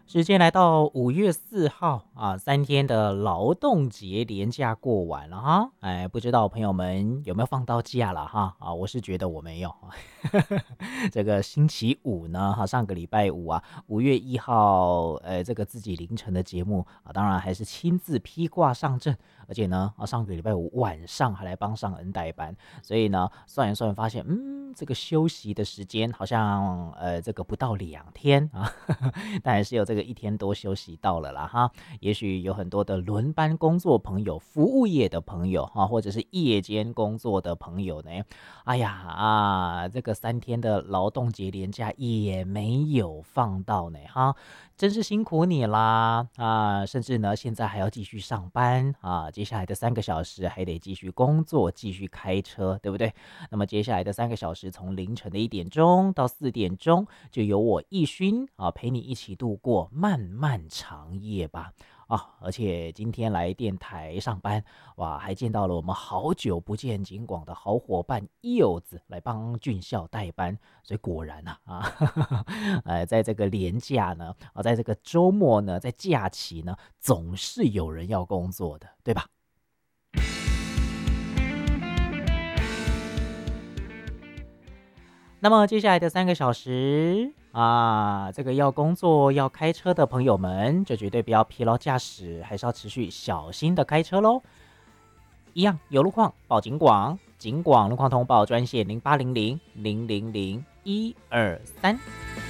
时间来到5月4号啊，3天的劳动节连假过完了哈，哎，不知道朋友们有没有放到假了哈？啊，我是觉得我没有。这个星期五呢，哈，上个礼拜五啊，5月1号，这个自己凌晨的节目啊，当然还是亲自披挂上阵，而且呢，啊，上个礼拜五晚上还来帮上恩代班，所以呢，算一算发现，这个休息的时间好像这个不到2天啊。但还是有这个1天多休息到了啦哈。也许有很多的轮班工作朋友、服务业的朋友哈，或者是夜间工作的朋友呢，哎呀啊，这个3天的劳动节连假也没有放到呢哈，真是辛苦你啦啊！甚至呢，现在还要继续上班啊，接下来的3个小时还得继续工作、继续开车，对不对？那么接下来的3个小时，从凌晨的1点钟到4点钟，就由我奕勋啊陪你一起度过漫漫长夜吧。啊，而且今天来电台上班，哇，还见到了我们好久不见警广的好伙伴柚子来帮俊孝代班，所以果然在这个连假呢，啊，在这个周末呢，在假期呢，总是有人要工作的，对吧？那么接下来的3个小时啊，这个要工作要开车的朋友们，就绝对不要疲劳驾驶，还是要持续小心的开车喽。一样有路况报警广，警广路况通报专线0800000123。